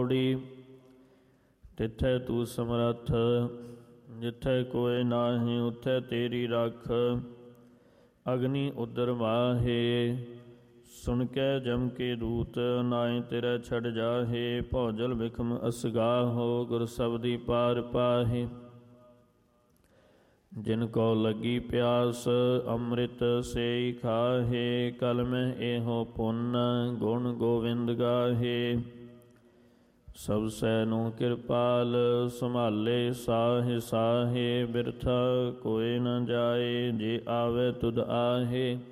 ਤਿੱਥੈ ਤੂੰ ਸਮਰੱਥ, ਜਿੱਥੈ ਕੋਇ ਨਾਹੀਂ ਉਥੈ ਤੇਰੀ ਰਖ। ਅਗਨੀ ਉਦਰ ਵਾਹੇ, ਸੁਣ ਕੇ ਜਮ ਕੇ ਦੂਤ, ਨਾਹੀਂ ਤੇਰੇ ਛੱਡ ਜਾਹੇ। ਭੌਜਲ ਬਿਖਮ ਅਸਗਾਹੋ, ਗੁਰ ਸਬਦੀ ਪਾਰ ਪਾਹੇ। ਜਿਨ ਕੋ ਲੱਗੀ ਪਿਆਸ, ਅੰਮ੍ਰਿਤ ਸੇਈ ਖਾਹੇ। ਕਲ ਮਹਿ ਇਹੋ ਪੁੰਨ, ਗੁਣ ਗੋਵਿੰਦ ਗਾਹੇ। ਸਭ ਸੈ ਨੂੰ ਕਿਰਪਾਲ, ਸੰਭਾਲੇ ਸਾਹੇ ਸਾਹੇ। ਬਿਰਥਾ ਕੋਇ ਨ ਜਾਏ, ਜੇ ਆਵੇ ਤੁਧ ਆਹੇ।